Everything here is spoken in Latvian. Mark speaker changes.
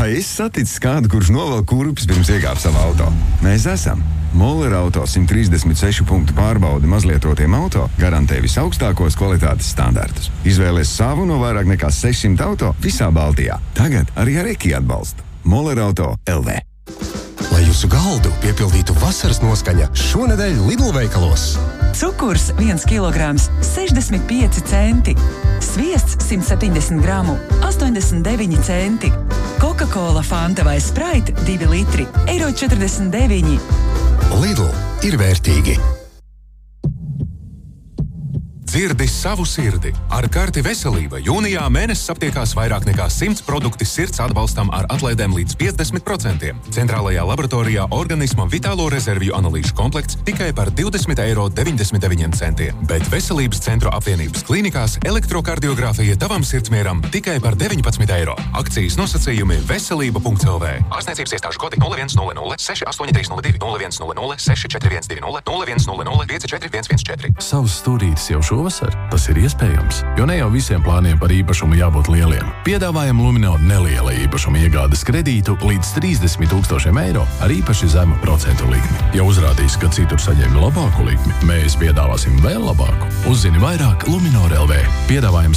Speaker 1: Vai esi saticis kādu, kurš novelk kurpes pirms iekāp savā auto? Mēs esam. Moller Auto 136 punktu pārbaudi mazlietotiem auto garantē visaugstākos kvalitātes standartus. Izvēlies savu no vairāk nekā 600 auto visā Baltijā. Tagad arī ar Eki atbalstu. Moller Auto LV.
Speaker 2: Lai jūsu galdu piepildītu vasaras noskaņa, šonedēļ Lidl veikalos.
Speaker 3: Cukurs 1 kilograms 65 centi. Sviests 170 gramu 89 centi. Coca-Cola, Fanta vai Sprite 2 litri €49.
Speaker 2: Lidl ir vērtīgi.
Speaker 4: Dzirdi savu sirdi. Ar karti Veselība jūnijā mēnesis aptiekās vairāk nekā 100 produkti sirds atbalstam ar atlaidēm līdz 50%. Centrālajā laboratorijā organisma vitālo rezervju analīžu komplekts tikai par €2,99. Bet Veselības centru apvienības klīnikās elektrokardiogrāfija tavam sirdsmieram tikai par €19. Akcijas nosacījumi veselība.lv. Ārstniecības iestāžu kodi 0100 6832 0100 6412 0100 54114.
Speaker 5: Savs stūrītis jau šovasar? Tas ir iespējams, jo ne jau visiem plāniem par īpašumu jābūt lieliem. Piedāvājam Luminor neliela īpašuma iegādes kredītu līdz 30 000 eiro ar īpaši zemu procentu likmi. Ja uzrādīs, ka citur saņem labāku likmi, mēs piedāvāsim vēl labāku. Uzzini vairāk Luminor LV. Piedāvājums